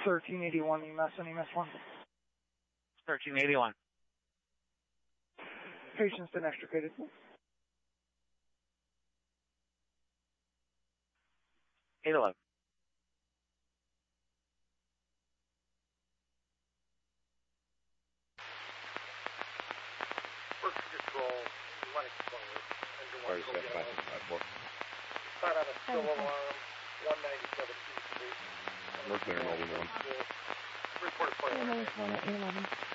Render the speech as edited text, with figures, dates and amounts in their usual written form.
1381 EMS and EMS1. 1381. Patient's been extricated. 811. First control, Lennox 28. Engine 1, go get out. Start on a still alarm, 197 East Street. We're clear, 91. Report for 811.